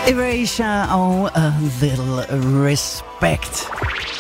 Erasure og A Little Respect.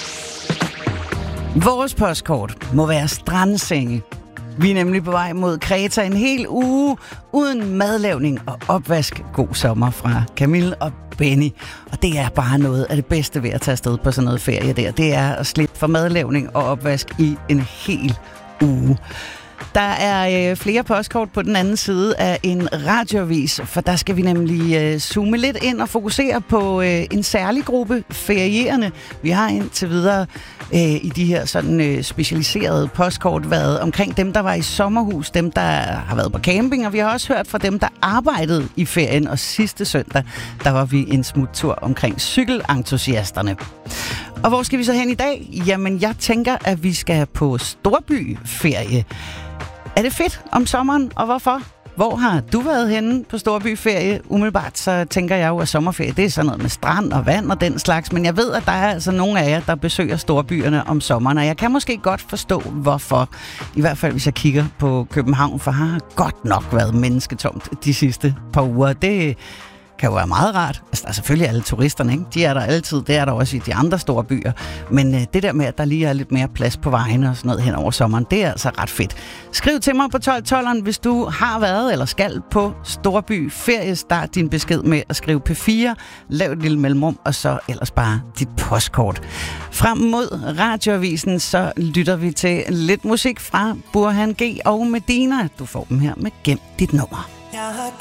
Vores postkort må være strandsenge. Vi er nemlig på vej mod Kreta en hel uge uden madlavning og opvask. God sommer fra Camille og Benny. Og det er bare noget af det bedste ved at tage afsted på sådan noget ferie der. Det er at slippe for madlavning og opvask i en hel uge. Der er flere postkort på den anden side af en radioavis, for der skal vi nemlig zoome lidt ind og fokusere på en særlig gruppe ferierende. Vi har indtil videre i de her sådan specialiserede postkort været omkring dem, der var i sommerhus, dem, der har været på camping, og vi har også hørt fra dem, der arbejdede i ferien. Og sidste søndag, der var vi en smuttur omkring cykelentusiasterne. Og hvor skal vi så hen i dag? Jamen, jeg tænker, at vi skal på storbyferie. Er det fedt om sommeren, og hvorfor? Hvor har du været henne på storbyferie? Umiddelbart så tænker jeg jo, at sommerferie, det er sådan noget med strand og vand og den slags. Men jeg ved, at der er altså nogle af jer, der besøger storbyerne om sommeren. Og jeg kan måske godt forstå, hvorfor. I hvert fald, hvis jeg kigger på København, for har godt nok været mennesketomt de sidste par uger. Det kan jo være meget rart. Altså, der er selvfølgelig alle turisterne, ikke? De er der altid. Det er der også i de andre store byer. Men det der med, at der lige er lidt mere plads på vejene og sådan noget hen over sommeren, det er altså ret fedt. Skriv til mig på 1212'eren, hvis du har været eller skal på storby ferie. Start din besked med at skrive P4, lav et lille mellemrum, og så ellers bare dit postkort. Frem mod radioavisen, så lytter vi til lidt musik fra Burhan G og Medina. Du får dem her med Gem dit nummer.